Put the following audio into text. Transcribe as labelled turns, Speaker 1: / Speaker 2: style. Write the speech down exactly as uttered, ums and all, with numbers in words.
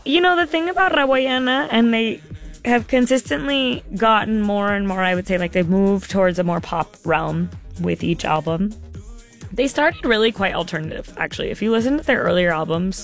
Speaker 1: you know, the thing about Rawayana, and they have consistently gotten more and more, I would say, like they've moved towards a more pop realm with each album. They started really quite alternative, actually. If you listen to their earlier albums,